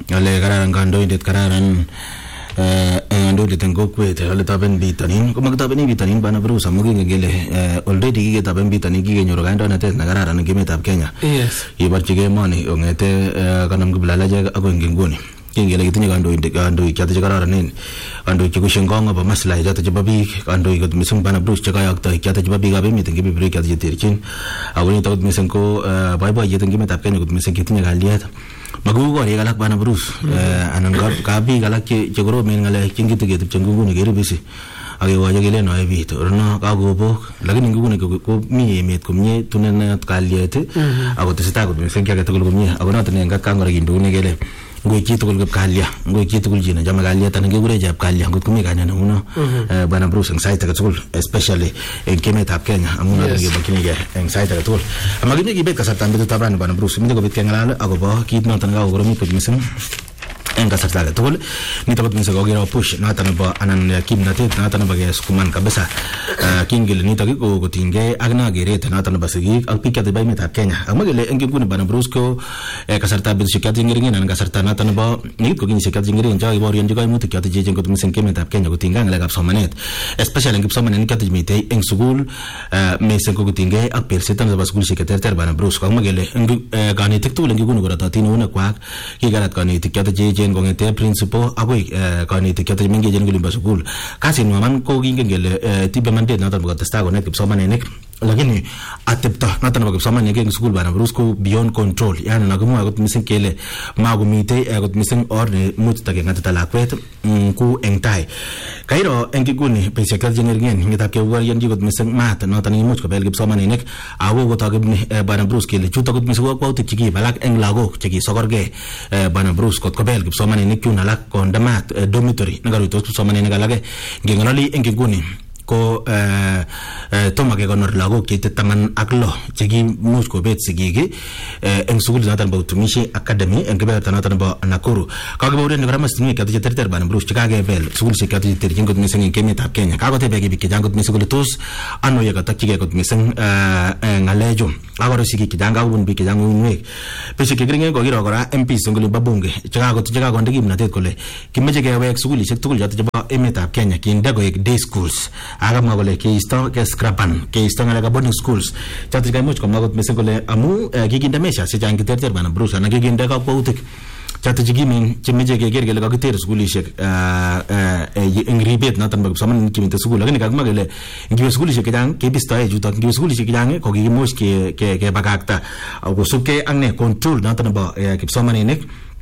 ale kararan kandoindet kararan ndolit en kokwet ale taben bitanin ko magtaben bitanin bana Bruce amu kingele already kiketaben bitanin kikenyoru kandoinatet na kararan en emetab Kenya. Yes. Ibarchige emoni ongete kanam kiplelachek akoi nguni. Kingele kitinye kandoik choto che kararanen, kandoik che kushengong apo maslahi choto chebo biik, kandoik kot mising bana Bruce che kayokto choto chebo biikab emet en kebeberwek choto che terchin. Ako nito kot mising ko boiboiyet en emetab Kenya kot mising kitinye kalyet. Magu korik alak bana Bruce anan ka biik alak che koromen ngalek chingitiketupche nguni keribisi akewoche kelen oe biit orno kakobok lakini nguni ko mi emet komie tunenat kalyet ako tesetai kot mising kiage tugul komie ako noton en katkan kora kindune kele ngoi chi tugul kip kalya ngoi chi tugul chi nachame kalyet anan kekure chep kalya ngot komi kainet neuno bana Bruce en sait age tugul especially en emetab Kenya amu noton kebokyinige en sait age tugul amakinye kibet kasarta betutab rani bana Bruce minye kobit kengalal akobo kit noton kakokoromit kot mising en kasarta age tugul nito kot mising kokero push noton nebo anan kimnatet noton nebo kesukuman kabisa kingele nito ko kotinygei ak nakeret noton nebo sigik ak biik chebo emetab Kenya amwa kele en nguni bana Bruce ko kasarta betusiek choto ngeringen anan kasarta noton nebo nekit ko kenyisiek choto ngeringen cho kiborionji kaimutik choto cheechen kot mising emetab Kenya kotinygei ngalekab somanet especially en kipsomaninik choto chemitei en sukul mising ko kotinygei ak berset nebo sukulishek cheterter bana Bruce kamwa kele kanetik tugul en nguni koratotin eunekwak kikarat kanetik choto cheechen kongete principal akoi kanetik choto chemengechen kulimbo sukul kasinwa man ko kingen kele tibe mandet noton nebo testai konet kipsomaninik lakini atepto noton nebo kipsomaninik en sukul bana Bruce ko beyond control yani nakimwa kot mising kele makomitei kot mising or ne much takengatita lakwet ku eng tai kairo en nguni betusiek choto chengeringen ngetab keborionji kot mising mat noton imuch kobel kipsomaninik ako kotokibni bana Bruce kele chuto kot mising kwakwautik chekibalak eng lagok chekisokorgei bana Bruce kot kobel kipsomaninik chun alak konde mat dormitory nekaruitos kipsomaninik alake ngengalali en nguni ko tomo kekonor lagok cheite 16 chekimuch kobet sigik en sukul noton nebo Utumishi Academy en kebeberta noton nebo Nakuru kakibaurian kora mastinwek choto cheterter bana Bruce chekakebel sukulishek choto cheterchin kot mising en emetab Kenya kakotebe biik chechang kot mising kole tos ano yekatokyigei kot mising ngalechu akoro sigik chechang kakobun biik chechang uinwek betusiek chekeringen kokiro kora MPs ngoli babunge chekakonde kimnatet kole kimeche kewek sukulishek tugul choto chebo emetab Kenya kinde koek day schools akamwa kole keisto kescrapan keisto ngalekab boarding schools choto kaimuch komwa kot mising kole amu kikinde measures chechang cheterter bana Bruce anan kikinde kakwautik choto chekimen chemeche keker kele kakiter sukulishek eng ribet noton bo kipsomaninik chemite sukul lakini kakimwa kele ngiwe sukulishek chechang kebistoe chuto ngiwe sukulishek chechang ko kikimuch kebakakta kosubkei ak ne control noton nebo kipsomaninik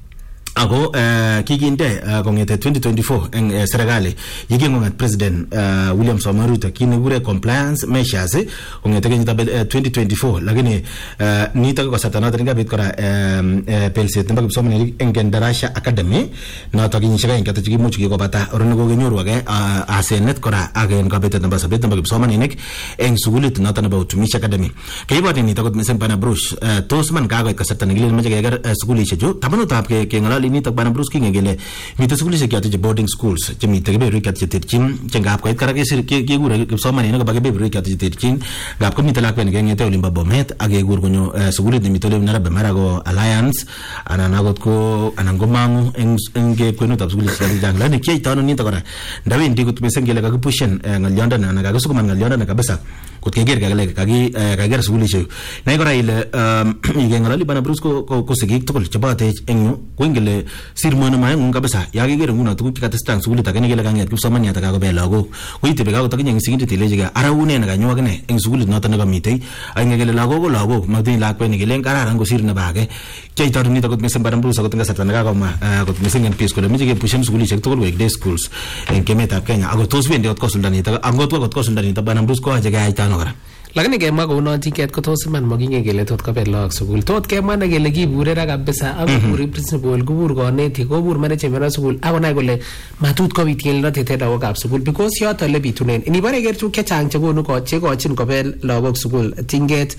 ako kikinde kongete 2024 en serikali yikingongat president William Samoei Ruto kinekure compliance measures kongete kenyitab 2024 lakini nito ko kasarta noto nikabit kora pelset nebo kipsomaninik en Kendarasha Academy noto kenyisiek aeng choto chekimuch kikobata oroni kokenyoru age asenet kora ak en kabetet nebo sobet nebo kipsomaninik en sukulit noto nebo Utumishi Academy keibot nito kot mising bana Bruce tos man kakoit kasarta nekilen meche keker sukulishek chu tabanutab kengalali nitok bana Bruce King ngele mite sukulishek choto che boarding schools chemite kebeberwek choto cheterchin chengap koit kora kekure kipsomaninik koba kebeberwek choto cheterchin ngap komite lakwet nekengete olimbo Bomet ak kekur konyo sukulit nemite olimbo Nairobi mara ko Alliance anan akot ko anan ko Mangu eng kwenutab sukulishek chechang lakini kiyoito ano nito kora ndawendi kot mising kele kakipushen ngalyondon anan kakisukuman ngalyondon kabisa kot keker kele kakiker sukulishek nai kora ile ikengalali bana Bruce ko sigik tugul chebotech eng yu ko ingele sirmono maengung kabisa yakikere nguno tuguk chekatestai sukulit ake nekele kanget kipsomaniat akakobel lagok koitebe kakotokinye eng sigindet ilechike ara une nekanyo akine eng sukulit noto nekamitei ak ngekele lagok ko lagok matinye lakwet nekelen kararan kosir nebo age kiyoito nito kot mising bana Bruce akot eng kasarta nekakomwa kot mising MPs kole meche kepushen sukulishek tugul koek day schools eng emetab Kenya ako tos wendi kot kosulda nito angot kot kosulda nito bana Bruce koyoche keyaita ano kora lakini kemwa kounon tiket ko tos iman makingen kele tot kobel lagok sukul tot kemwa ne kele kibure ra kabisa akobur principal kubur konetik kobur management nebo sukul akonai kole matut kobit kelnotet lagokab sukul because yoto ole bitunen inibore ker tuguk chechang chekonu chekochin kobel lagok sukul tinget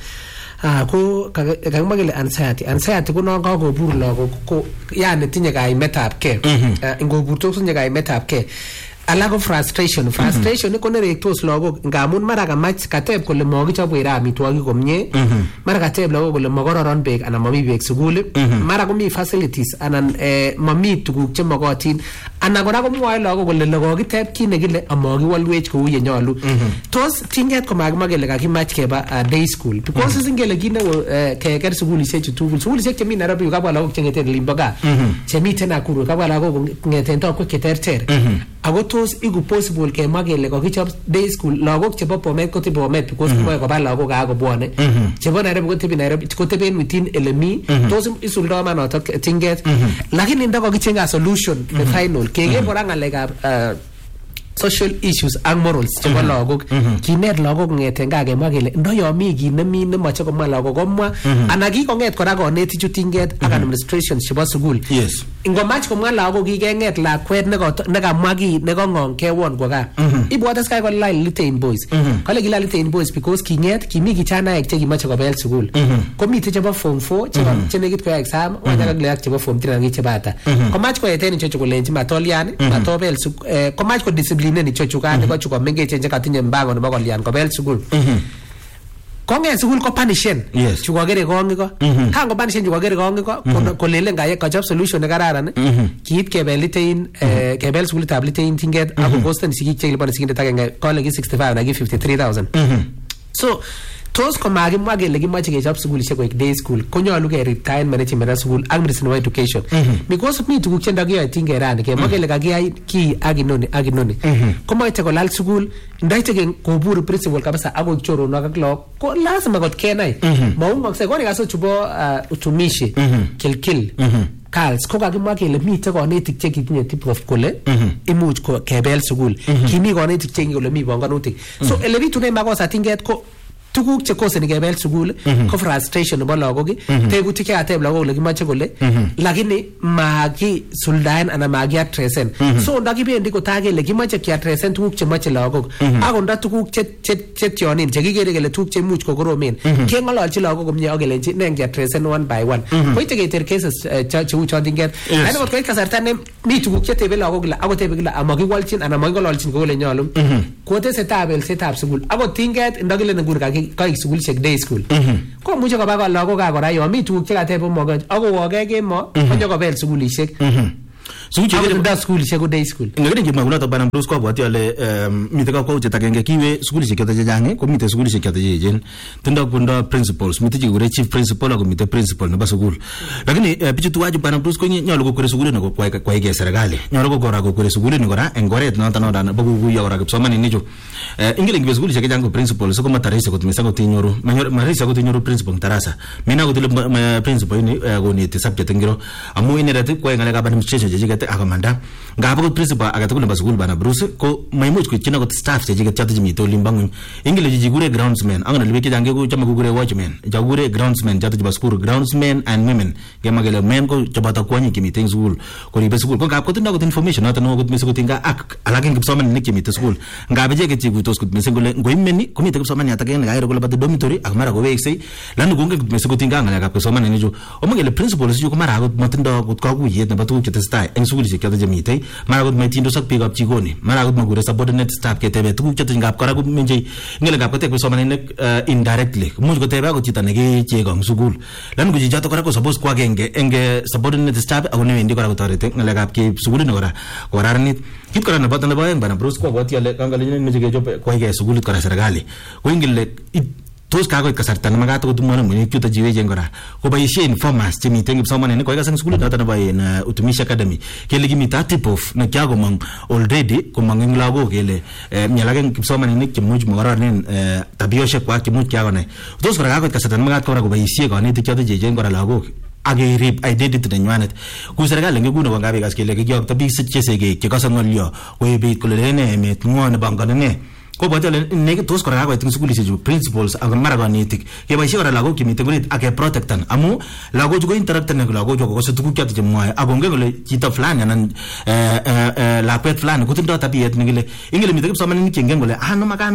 ko kakimwa kele anxiety ko non kakobur lagok ko yani tinye kaimetab ke ingoburtos tinye kaimetab ke alak ko frustration ko nerektos lagok ngamun mara kamach kateb kole mokichobwe ra amitwogik komie mara kateb lagok kole makororon beek anan mami beek sukul mara komi facilities anan mami tuguk chemokotin anan kora komwoe lagok kole kokiteb kit nekile amakiwolwech kou yenyolu tos tinget komakimwa kele kakimach keba day school because singele kit neo keker sukulishek chu tugul sukulishek chemi Nairobi kabwa lagok chengeten limbo gaa chemiten Nakuru kabwa lagok ngeten tokwek cheterter ako tos iku possible kemwa kele kokichop day school lagok chebo Bomet kotebi Bomet because komoe koba lagok akobwone chebo Nairobi kotebi Nairobi koteben within elemi tos isuldo manotok tinget lakini ndo kokichenga solution the final keker kora ngalekab social issues and morals chebo lagok kinet lagok ngeten gaa kemwa kele ndo yomi kit nemi nemoche komwa lagok komwa ana kikonget kora koneti chu tinget ak administration chebo sukul ingomach komwa lagok kikenget lakwet nekamwa ki nekong'ong kewon kwa gaa ibwote skai kolal Litein Boys kole kilal Litein Boys because kinget kimi kichanaek chekimoche kobel sukul komite chebo form 4 chenekit koya exam wanyakakile ak chebo form 3 anan chebata komach koeten ichochu kolenji matolian matobel komach ko discipline ni chochu kane ko chuko mengechen chekatinye mbango nebo kolyan kobel sukul kongen sukul ko panishen chukokere kongiko kango panishen chukokere kongiko kolele ngaye kachop solution nekararan kiit kebel Litein kebel sukulitab Litein tinget ako kosten sikik chekiliponi sikindet agenge kole ki 65 na ki 53000 so tos komakimwa kele kimoche kechop sukulishek koik day school konyolu kerib time management ab sukul ak ministry of education because mi tuguk chendakiyoe tingerani kemwa kele kakiyai kii ak inoni komoite kolal sukul ndaite kobur principal kabisa ako choronok ak lagok ko lazima kot kenai maungokse koni kaso chubo utumishi kilkil Carls ko kakimwa kele mite konetik chekitinye tip of kole imuch ko kebel sukul kimi konetik chengi kole mi bongonutik so ele bitune makosa tinget ko tuguk chekoseni kebel sukul ko frustration nebo lagok tebutik chekateb lagok kole kimoche kole lakini makisuldaen anan makiaddressen so ndakibendi kotakele kimoche kiaddressen tuguk chemoche lagok ako nda tuguk chetionin chekikere kele tuguk cheimuch kokoromen keng'ololchi lagok komie ak kelenji ne kiaddressen one by one koite keter cases cheu chon tinget lakini kot koit kasarta ne mi tuguk chetebe lagok kila ako tebe kila amakiwolchin anan making'ololchin kou ole nyolu kotesetai belsetab sukul ako tinget ndakile nguni kaik sukulishek day school komuche koba lagok kora yon mi tuguk chekatebe mogonj akowoke kemo konyo kobel sukulishek sukulishek ko day school ngakini kimwa kunoto bana Bruce kwabwati ale mite kakwautiet agenge kiwe sukulishek choto chechang ko mite sukulishek choto cheechen tindo principals mite chekure chief principal ako mite principal nebo sukul lakini bichu tuwachu bana Bruce ko nyolu kokwere sukulini kwaike serikali nyolu kokora kokwere sukulini kora en oret noto nebo kukuyo kora kipsomaninichu ingele ngibe sukulishek chechang ko principals ko matarahisi kot mising kot inyoru marahisi kot inyoru principal darasa mina kotile principal ini koneti subject ngiro amu inendet kwae ngalekab administration chechiket akamanda ngabo ko principal agetugul nebo sukul bana Bruce ko maimuch koityino kot staff chechiket choto chemite olimbo ngweny ingele chekikure groundsmen angana libek chechang chome kukure watchmen chekikure groundsmen choto chebo sukul groundsmen and women kemwa kele men ko cheboto kwonyik chemite eng sukul koribe sukul ko ngab kotindo kot information noto neo kot mising kotinga ak alak eng kipsomaninik chemite sukul ngab icheket chekuitos kot mising kole ngoimeni komite kipsomaniat agenge nekairo kole bate dormitory ak mara koweksei lani kongen kot mising kotinga ngalekab kipsomaninichu omongele principals chu ko mara akot matindo kot kakuyet nebo tuguk chetesetai eng sukulishek choto chemitei mara akot maitindos ak biikab jikoni mara akot makure subordinate staff ketebe tuguk choto ngab kora komenje ngele ngab koteb kipsomaninik indirectly much kotebe akot chito nekechego eng sukul lani ko chichoto kora ko suppose kwa agenge eng subordinate staff ako newendi kora kotoreti ngalekab keib sukulini kora kokararanit kit kora nebo aeng bana Bruce kwabwati ale kangalenjin meche kechop kwaike sukulit kora serikali ko ingele tos kakoit kasarta nemakat akot mwalimuinik chuto chiwechen kora koboisie informers chemite kipsomaninik koikas eng sukulit noto nebo Utumishi Academy kele kimite tip-off nekiakomong already komong eng lagok kele mi alak eng kipsomaninik chemuch makororonen tabioshek kwak chemuch kiakonai tos kora kakoit kasarta nemakat kora koboisie kanetik choto cheechen kora lagok akerib identity nenywanet ku serikali ngekuno ko ngabikas kele kikiyokto biik chesegek chekose ng'olyo koibit kole ene emet ng'o nebangani ne kobwati ale nekit tos kora kakoit eng sukulishechu principals ak mara kanetik keboisie kora lagok chemite kurit ak keprotectan amu lagochu ko interacten ak lagochu kokose tuguk choto chemwoe akongen kole chito fulani anan lakwet fulani kotindoi tabiet nekile ingele mite kipsomaninik chengen kole anom ak anom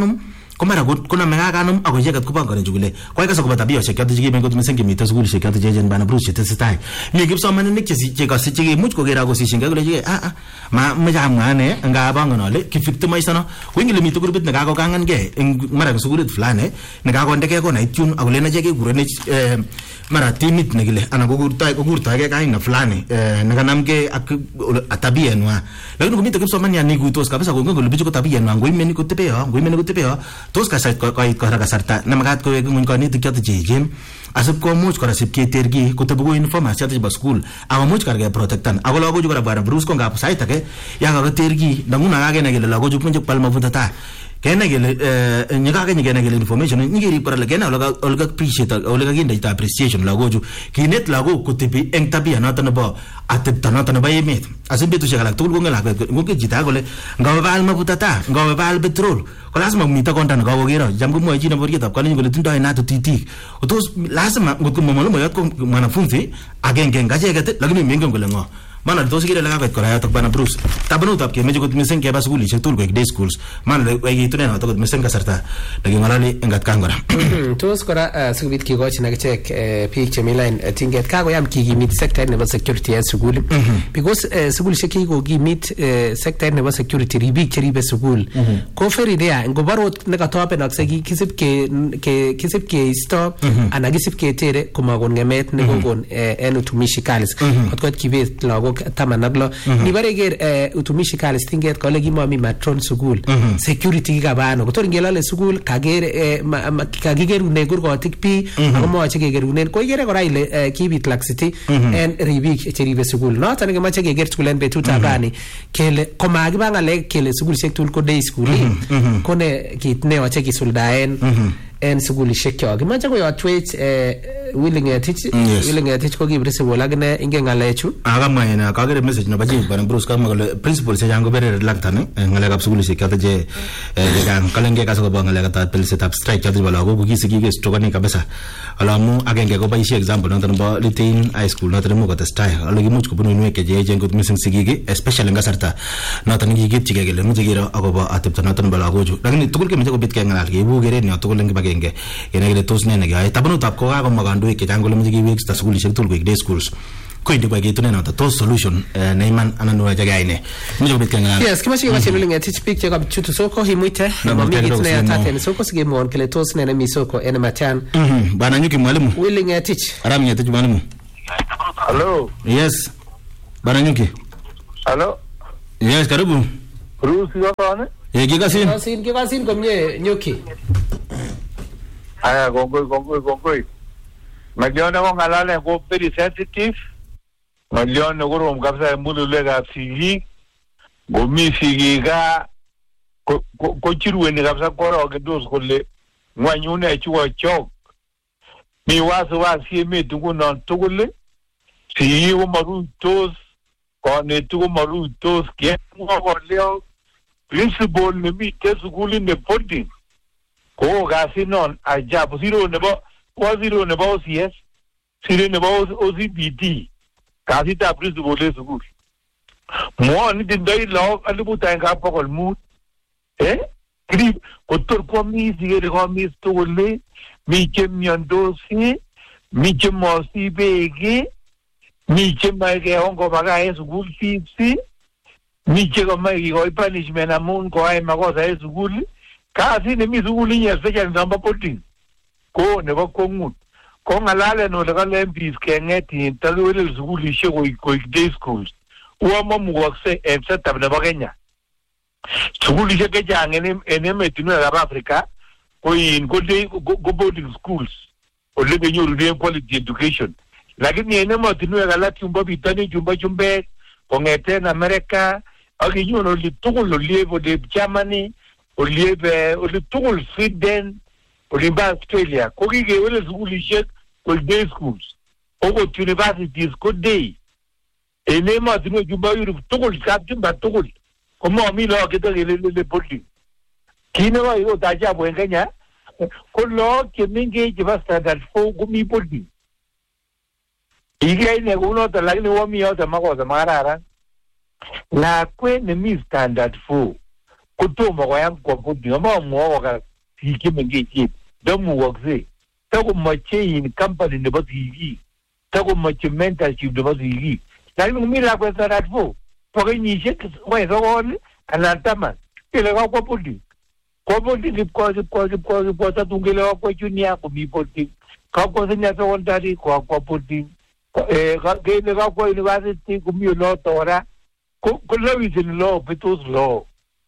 ko mara kuna magaganum ako yegat ko bangane jugule ko ka sokoba tabia che kyatu jige bengo tumesen kimito sugul che kyatu jejen bana bruce che testai mi kipsomaninik che ka sichige much ko gera ko sishinga gole jige ma majamane nga bangano le kifikte maisano wingi le mito gurbit na ga ko kangan ge mara sugulit fulane na ga ko ndeke ko na itun ako le na jege gurene mara timit negile ana ko gurta ge kaina fulane na kanamge ak tabia nwa lakini kumita kipsomania ni gutos kabisa ko ngol bicho ko tabia nwa ngoimeni ko tepeo tos ka sait ko ka sarta na magat ko ngun ko ni tikyat jejem asap ko much ko rasip ke tergi ko tabu information ta ba school ama much karga protectan ako lago ju bara bruce ko ngap sait take ya ka tergi danguna ga ge na gele lago ju punje palma vutata kena gele nyaga ke nyega gele information nyigiri para lagena olga appreciate olga ginda ita appreciation lago ju kinet lago ko tipi eng tabia na tan ba atep tan ba yemet asimbe tu shagala tul gonga la ko ke jita gole ngawa bal mabutata ngawa bal petrol ko lazima mita kontan ngawa gero jam ko mo jina bori tap kan ngole tunda ina to titi otos lazima ngoko mo mo yat ko mwanafunzi agenge ngaje gate lakini mengi ngole ngo mana to sigire la ko ya to bana bruce tabanu tap ke mejo ko misen ke ba skuli che tul ko day schools mana le gi tunena to ko misen ka sarta lagi ngalali engat kangora to skora sugbit ki gochi na check pik che milan tinget ka go yam ki mit sector ne security as school because school she ki go gi mit sector ne security ribi che ribe school ko feri dia ngo baro ne ka tope na se gi kisip ke isto ana gisip ke tere kuma gon ngemet ne go gon en utumishi kalis kot ki bet lago tamanaglo ni bareger utumishi kalis tinget ko legi mami matron school security ga bano ko toringela le school kagere kagigeru ne gur ko tikpi mo ache gegeru ne ko gere ko raile kibit laxity en ribik cheribe school no tan ga mache geger school en betuta bani kele ko magi bangale kele school sektul ko day school ko ne kit ne ache ki suldaen en suguli shekyo gi macha ko yo tweet willing teach ko gi brese wala gane inge ngalechu aga mayena ka gere message no baji ban bruce ka magal principal se jango bere laktane ngale ka suguli shekyo ta je ga kalenge ka so ba ngale ka ta pel setup strike ta bala go gi sigi ge stogani ka besa ala mu agenge ko ba shi example no tan ba litin high school no tan mo ko ta style ala gi much ko bunu ke je jengo missing sigi ge especially nga sarta no tan gi ge tige ge le mu je gero ago ba atep tan tan bala go ju lakini tukul ke me ko bit ke ngal ge bu gere ni tukul ngi bagenge ene gele tos ne ga tabanu tap ko ga magando ke jango le mu gi weeks ta school shektul ko day schools ko indi ba ge tunena ta tos solution neyman ananu jaga ine mu je bit ke ngal yes kimashi ga chelu teach picture ga chutu soko himuite na mami gitne ya tate soko sige mo kele tos ne mi soko ene matan bana nyuki mwalimu willing teach aram ya teach mwalimu hello yes bana nyuki hello yes karibu Bruce yone gigasin komye nyuki aya gongoi Malione ko ngalale ko very sensitive Malione ko rom kapsa mulu lega sigi gomi sigi ga ko chiruweni kapsa ko ro ke dos ko le mwanyune chuo chok mi wasu wasi me tugu non tugule si wo maru tos ko ne tugu maru tos ke ngo leo principal ne mi te suguli ne podi ko gasi non ajabu zero ne bo zero ne bo CS zero ne bo OCBD gasi ta principal le suguli mo ni dindai lo alibu tanga pokol mu kri kotor ko mi zige ko mi stole mi chemion dosi mi chemosi bege mi chemage hongo baga sugul fisi mi chego mai go punishment amun ko ai magosa sugul kasi ne mi sugul ni especially namba poting ko ne ba kongut ko ngalale no le gale mbis kengeti talwele sugul ishe ko day schools uwa mamu wakse setup ne bagenya sugul ishe ke jange ene metinu ya Africa ko in go boarding schools o le benyo de quality education lakini ene metinu ya galati umba bitani jumbe kongete na America aki yuno li tukul liebo de Germany o liebe o li tukul Sweden o liba Australia ko kige wele sugul ishe ko day schools o go universities ko day ene metinu jumba yuru tukul kaptimba tukul como mi lo que te le poli kino va yo taja buen kenya ko lo que mingi que va a estar fo gumi poli y que ne uno te la ni wo mi o te mago de marara la kwe ne mi standard fo ko to mo ya ko poli mo mo ga biik mengechen ndamukoksei takomoche in company nebo sigik takomoche mentorship nebo sigik lakini komi lakwet sarat fo po kenyisiek sokol anan 10 kele kakwo politik kipko tatun kele kakwo junior komi politik kakwo senior secondary kakwo politik kele kakwo university komi oloto kora kolowiseni law betos law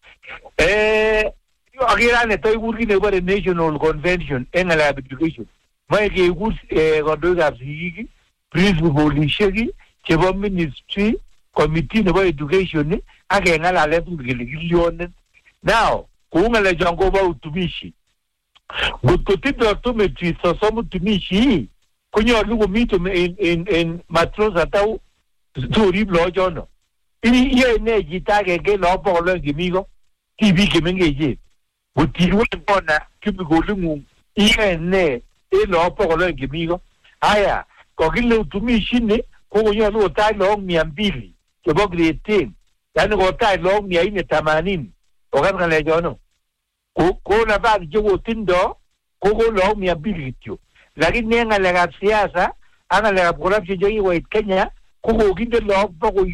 akere ane toikur kit nekibore national convention en ng'alekab education moe kekur kandoikab sigik principalishek chebo ministry committee nebo education ak keng'alale tugul kele kilyonen now kou ng'alechon kobo utumishi ngotko tindoi optometry sosom utumishi konyolu komito en matrosa tau sikorib loochono iyoe ne chito agenge look 200 chemi ko tibik chemengechen kotirwen kona kimigoling'ung iyoe ne en look 200 chemi ko haya kokile utumishi ni kokonyolu kotach look 200 chebo grade 10 yani kotach look 480 okas ng'alechono ko nafasi chekotindo koko look 200 kityo lakini en ng'alekab siasa ak ng'alekab corruption chekikoit Kenya kokokinde look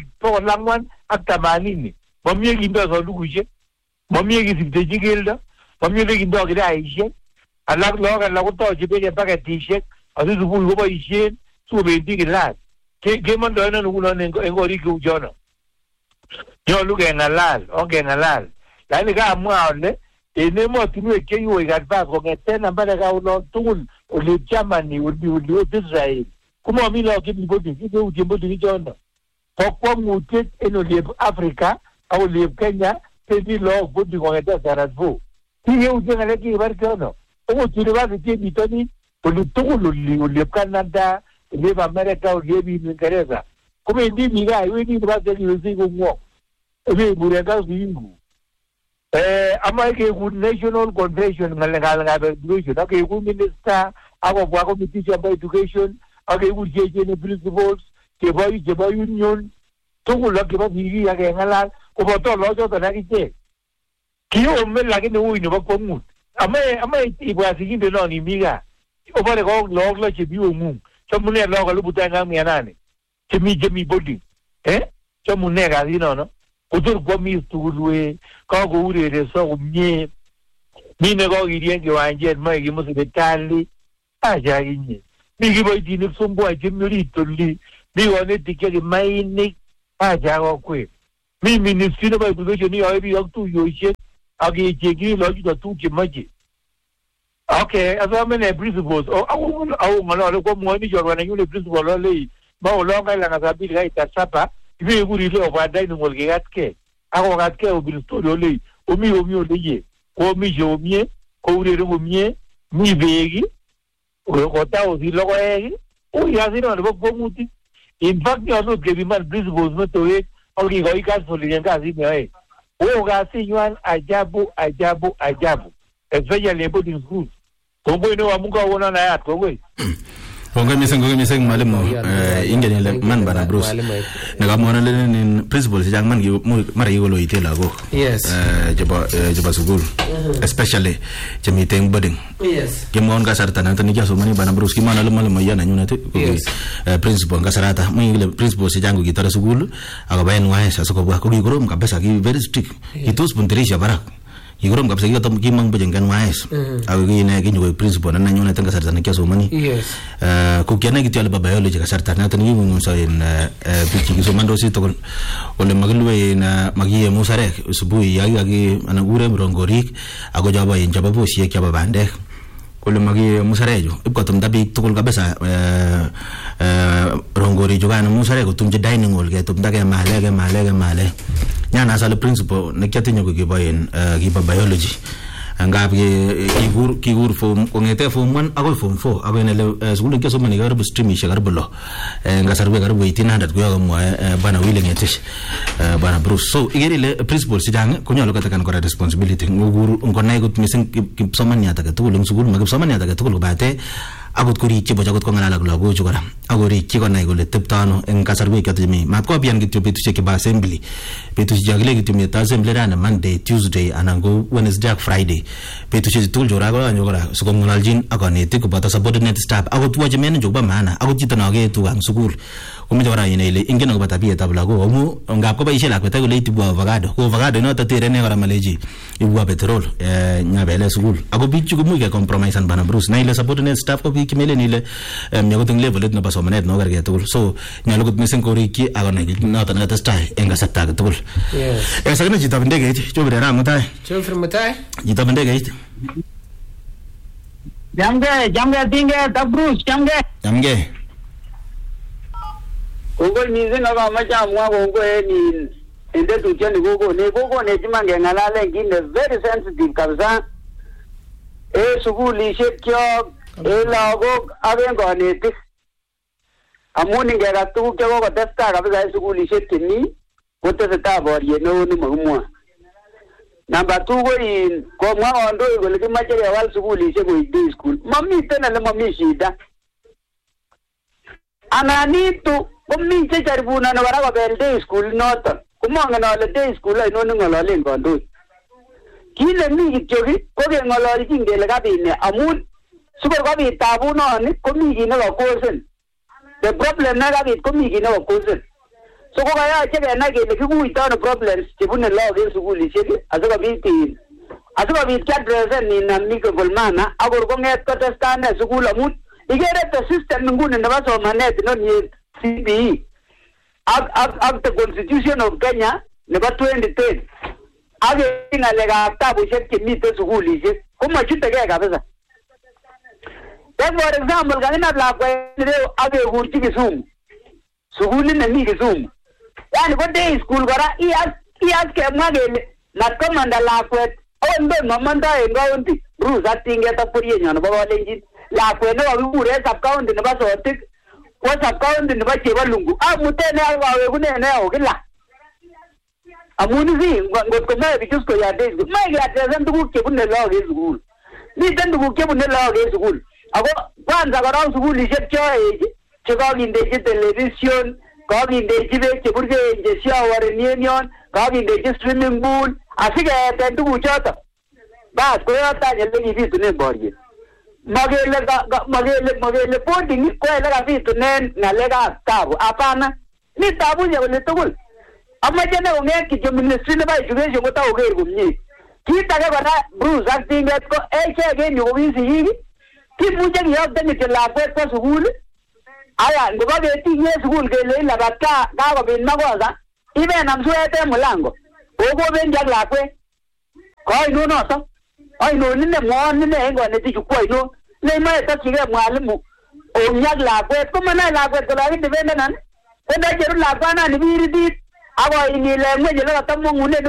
480 mamie kindo sandukushek mamie kisiptechi keldo mamie kindo kiraishek alak look alak kotoche beek en paketishek asi sukul koboisien sikobendi kilas kemondoen ano ngunon en korik cheu chono nyolu keng'alal lakini kamwa ale en emotinwek chekikoik advance kong'eten Amerika olon tugul olep Germany olep Israel komomi look chemi politik kicheutien politik chono bo kwong'utiet en olep Africa ak olep Kenya bendi look politik kong'eten sarat fo kikeutien ng'alek chekibar chono okot university emitonin oli tugul olep Canada olep Amerika olep Uingereza kobendi biik kaa iwendi university kiwesich kong'wong ebeburen kaa sikingu amae kekur national convention ng'alekab education ak kekur minister akobwa committee chebo education ak kekur chechen principals chebo union tugul ak chebo sigik ak keng'alal koboto loochoton akichek kiome lakini ui nebo kwong'ut amae ibwa sikindet non imi kaa obore look 6 chemi ong'ung chamune look 1800 chemi boarding chamune kasinono kotor kwamis tugul we kakourereso komie mi nekokirien kiwanjet moe kimut sipitali acha kinye mi kiboitinik sombwa chemi orit oli mi konetik chekimainik acha kokwet mi ministry nebo education iyoe biik ak tuiyosiek ak kechengyi loochuto tuguk chemoche okay asome ne principles ako ng'olole kwamwoini chorwa nenyune principal olei maolon kailang'at saa 2 kait saa 7 ibekur ile obwa dining hall kekatkei akokatkei obir story olei omi komie oleye koomishe komie koureren komie mi beek kotausich logoek ui kasino nebo kwong'utik in fact nyolu kepiman principles metowek ak kikoi kasfolik en kasit neyoe oo kasinywan ajabu especially en boarding schools kongoi neo amu kakonon ayat kongoi kongoi mising mwalimu ingen ile man bana Bruce nekamwona lenen principal chechang man mara kikoloite lagok chebo sukul especially chemiten boarding kemwon kasarta noton nekiasomani bana Bruce kimwona le mwalimu yana nyunet principal kasarata mwingile principal chechang kokitore sukul akoba NYS asikobwa kokikorom kabisa ki very strict kitos bundirisha barak kikorom kabisa kikotom kimang bujeng NYS ako kine kinyo principal na nyunet en kasarta nekiasomani ko kiana kityo le biology kasarta noton kimunguso en bichi kisomandosi tugul ole makilwe na makiye musarek subuhi yaki anakure mrongorik ako jabo en jabo bosiek chabo bandek kole makiye musarejo ipkotumda biik tugul kabisa rongori jogana musarek kotumje dining hall ketumda ke male nyana sale principal nekiatinyo kokiboen kiba biology ngap kikur form kongete form 1 akoi form 4 akoi nele sukul kiasomani karibu streamishe karibu lo ngasarwe karibu 1800 kuyo kamwa bana Willing Etish bana Bruce so igerile principal sijang konyolu katakan kora responsibility ngukur ngonai kot mising kipsomaniat age tugul eng sukul makipsomaniat age tugul kobate akot korikyi boch akot kongalal ak lagochu kora akorikyi konai kole tepto ano eng kasarwek choto chemi matkobian kityo betusiek chebo assembly betusiek chakile kityo mi assembly rana Monday Tuesday anan ko Wednesday ak Friday betusiek tugul chora konyo kora sikongalalchin ak kanetik koboto subordinate staff akot watchmen chebo maana akot chito naketu ang sukul komeche kora inai ile ingen akobo tabietab lagok amu ngap koboisie lakwet kole itibwa avocado ko avocado noto terene kora maleji ibwa petrol nyabele sukul ako biik chu komuch ke compromise an bana Bruce na ile subordinate staff ko biik kimelen ile miagot eng levelit nebo somanet no kerge tugul so nyalo kot missing korikyi akonai noto nekatestai eng kasarta age tugul sakina chitab ndegeit chobire ra mutai chitab ndegeit jamge tinge ta Bruce jamge Kongo mizing akamache amwa kongo ni ende tutyo ni koko ne chimange ngalale ngine very sensitive kabisa sukulishek kyok lagok ak en kanetik amun ingera tuguk chekokotestai kabisa sukulishek chemi kotesetai boriet neo nemakimwoe namba 2 ko komwa kandoik kole kimache kewal sukulishek koik day school mamiten ole mami shida ananitu komi checharibunani kora kobel day school noton komangen ale day school ainon neng'ololen kandoik kit nemi kityo ko keng'ololchin kele kabit ne amun sikor kabit tabunoni komi kit nekakosen the problem nekabit komi kit nekakosen so kokayoche kenai kele kikuito ano problems chebune lagok en sukulishek asikobit kiadresen economical manner akor kong'et kotestai ine sukul amun ikere the system nguni nebo somanet inoni CBE ak the constitution of Kenya nebo 2010 ak ng'alekab tabushek chemiten sukulishek komachutegei kabisa. For example, kakinab lakwet ireu ak kekurchi Kisumu sukulit nemi Kisumu yani ko day school kora iyas kemwa kele matkomanda lakwet onde mamandoi en county Bruce ak tinget ak boryenyo nebo Kalenjin lakwet nekakikure sub county nebo Sotik ko sub county nebo Chebalungu amutene ak kawekune neo kila amun ngotko mae bichus ko ya day school mae kiatresen tuguk chebune lagok en sukul miten tuguk chebune lagok en sukul ako kwanza korong sukulishek choech chekakindechi television kakindechi beek cheburgeen cheshawareni en yon kakindechi swimming pool asiketen tuguchoto bas koyoto any ele kibitunen boriet makele bonding ko ele kabitunen ng'alekab tabu hapana mi tabushek kole tugul amache ne kong'et kityo ministry nebo education kotakoker komie kit age kora Bruce ak tinget ko echek en yu ko kisigik kimuche kiyokten kityo lakwet kwa sukul aya ngokaketinye sukul kele labat kakobit makosa ibenam suet en mulango okobendi ak lakwet ko ainon noto ainon ine mwon ine en konetik chu ko ainon neimoe tokyigei mwalimu omyak lakwet komanoe lakwet kole kakidependenan kondacheru lakwanani biritit akoini ile ng'weny ele katamong'unen